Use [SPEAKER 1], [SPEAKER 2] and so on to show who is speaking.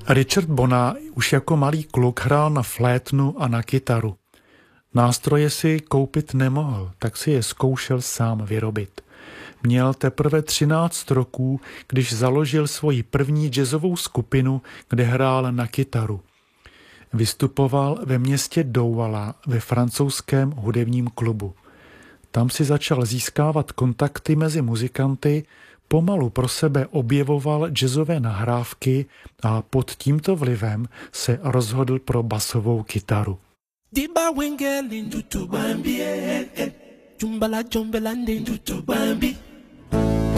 [SPEAKER 1] Richard Bona už jako malý kluk hrál na flétnu a na kytaru. Nástroje si koupit nemohl, tak si je zkoušel sám vyrobit. Měl teprve 13 roků, když založil svoji první jazzovou skupinu, kde hrál na kytaru. Vystupoval ve městě Douala ve francouzském hudebním klubu. Tam si začal získávat kontakty mezi muzikanty, pomalu pro sebe objevoval jazzové nahrávky a pod tímto vlivem se rozhodl pro basovou kytaru.
[SPEAKER 2] Dimba wengel in tutubambi, jumbala jumbala in tutubambi.